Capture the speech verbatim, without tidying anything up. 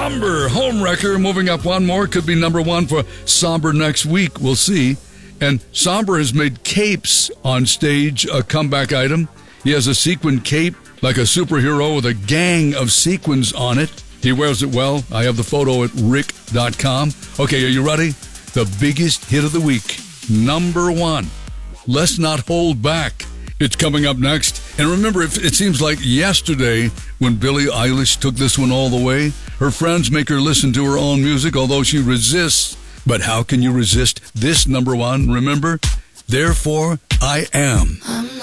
Somber, Homewrecker, moving up one more. Could be number one for Somber next week. We'll see. And Somber has made capes on stage a comeback item. He has a sequin cape like a superhero with a gang of sequins on it. He wears it well. I have the photo at rick dot com. Okay, are you ready? The biggest hit of the week. Number one. Let's Not Hold Back. It's coming up next. And remember, it, it seems like yesterday when Billie Eilish took this one all the way. Her friends make her listen to her own music, although she resists. But how can you resist this number one? Remember, Therefore I Am. I'm